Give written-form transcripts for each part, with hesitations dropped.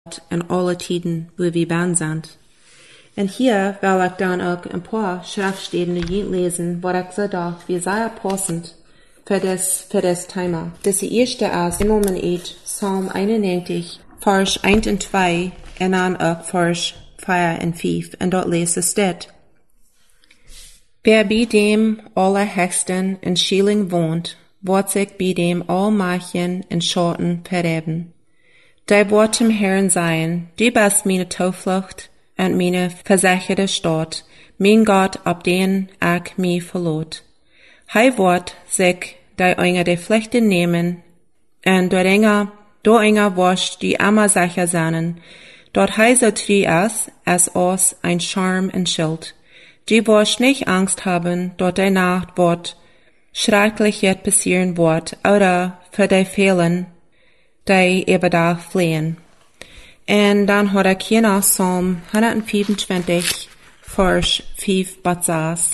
in alle Tiden, wo wir ben sind. En hier wil ik dan ook een paar schriftsteden lesen, wat ik zo dacht, wie sehr passend für das Thema. Das erste ist genommen uit Psalm 91, Vers 1 und 2, en dan ook Vers 4 und 5, en dort lese steht: Wer bei dem Allerhöchsten in Schieling wohnt, wird sich bei dem Allmächtigen in Schatten verreben. Der wird dem Herrn sein, du bist meine Zuflucht und meine versicherte Stadt, mein Gott, ab den ich mich verlot. Hij wird sich der Enger der Pflichten nehmen, und der Enger wirst die immer sicher sein, dort hij so treu ist, als ein Charme und Schild. Du wirst nicht Angst haben, dort der Nacht wird schreckliches passieren wird, oder für die Fehlen, die überdag fliehen. En dan had ik hier nog Psalm 125, Vers 5 bis 6.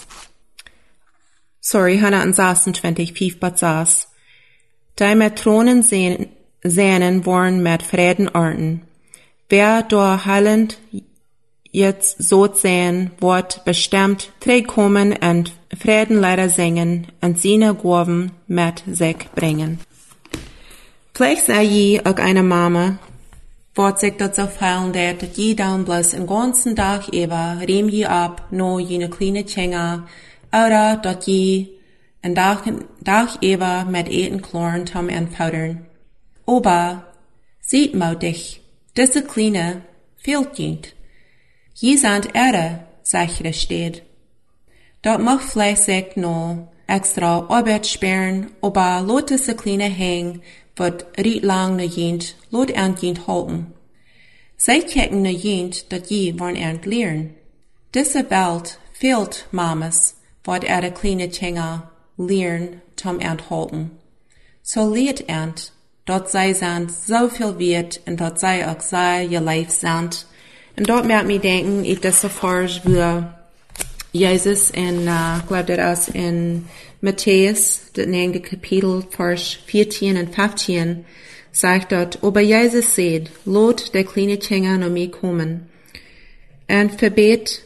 126, 5 bis 6. Die met Thronen sehnen worden met Frieden orten. Wer door heilend jetzt so sehen wird, bestimmt kommen und Frieden leider singen und seine Gaben mit sich bringen. Vielleicht sei je auch eine Mama, wird sich das so fallen, dass je dann bloß den ganzen Tag über rehm je ab, no jene kleine Kinder, oder dass je en Tag über mit eten kloren tom en powdern. Aber, sieht mutig, diese kleine fehlt jent. Je sind sichere steht. Dort mag vielleicht sich noch extra Arbeit sperren, aber lot diese kleine hängen, wird riet lang ne jent, lot ent jent halten. Zij kijken ne jent, dat je worden ent leeren. Diese Welt fehlt Mamas, wat de kleine Kinder leeren, tom ent halten. So leert ent, dat zij sind so viel wert, en dat zij ook sehr je lijf sind. En dort merkt mich denken, ich das so Vers, wo Jesus in, glaub das in Matthäus, das 9. Kapitel, Vers 14 und 15, sagt dort, aber Jesus sagt, lot der kleine Kinder noch mir kommen. Und verbet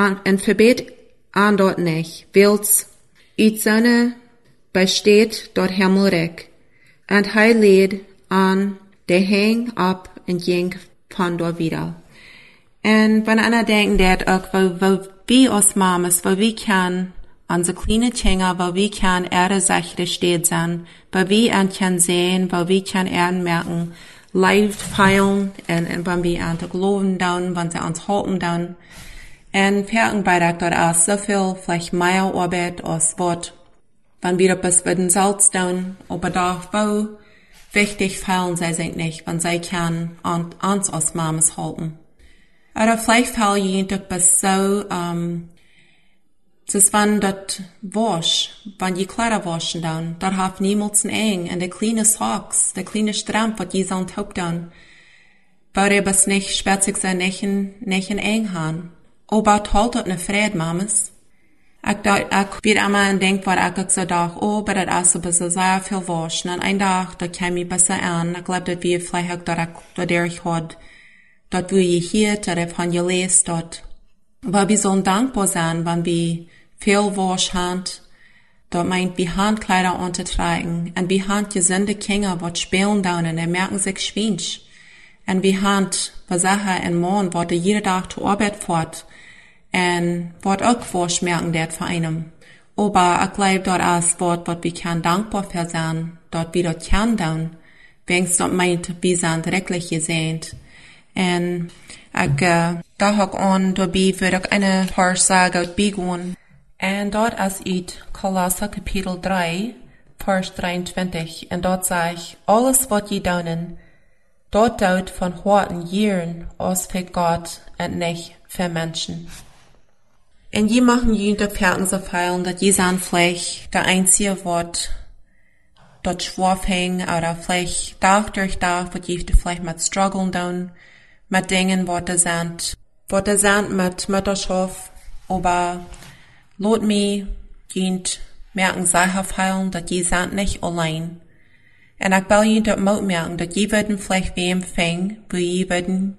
an dort nicht, weil's uit seine besteht dort Himmelreich. Und hij lädt an, der häng ab und ging von dort wieder. En wenn einer denken, dat auch, wo wir als Mamas, wo wir kann, unsere kleine Kinder, wo wir kann sichere steht sein, wo wir kann sehen, wo wir kann merken, live feilen, und wenn wir an glauben dann, wenn sie uns halten dann. Und merken bei dort auch so viel, vielleicht mehr Arbeit als Wort, wenn wir etwas mit dem Salz dann, aber doch, wo wichtig feilen sie sich nicht, wenn sie kann uns als Mamas halten. Oder vielleicht fallen jemand bis so, das wenn dat wasch, wenn je Kleider waschen dann, dat hat niemals ein eng, und der kleine Socks, der kleine Stramp, wat je so Taup dann, weil er bis nicht spätzig sein nicht ein eng han. Aber halt dat ne Fried, Mamas. Ich wird immer denkt, wat ich so dacht, oh, aber dat ist so bis sehr viel waschen, und ein Tag, dat kam ich besser an, ich glaub, dat wir vielleicht auch dat ich hat, dort wo je hier, dat ich von je lest, dort, weil wir so dankbar sein, wenn wir viel Wasch haben, dort meint wir Handkleider untertragen, und wir haben gesunde Kinder, wat spielen down, und merken sich schwinsch. Und wir haben, was Sache in Morgen, wat jeder Tag zur Arbeit fort, und wat auch Wasch merken, dat für einem. Aber ich glaube, dort ist wat wir kann dankbar für sein, dort wir dort kann down, wenigstens dort meint, wir sind wirklich gesehen. En da hak an, dabei würde ich eine paar sagen, out begonnen. En dort ist uit Kolosser Kapitel 3, Vers 23. En dort sag ich, alles wat je daunen, dort daut von Horten jieren, aus für Gott und nicht für Menschen. En je machen jüngte Pferden so feilen, dat je san vielleicht der einzige Wort dort schwarf hängen, oder vielleicht Tag durch Tag, wat je vielleicht mit strugglen down, mit Dingen, wat sind mit Mutterschaft, aber lot mi jent merken sicher feilen, dat je sind nicht allein. En ik wil je dat moed melden, dat je worden vielleicht weer empfang, wo je worden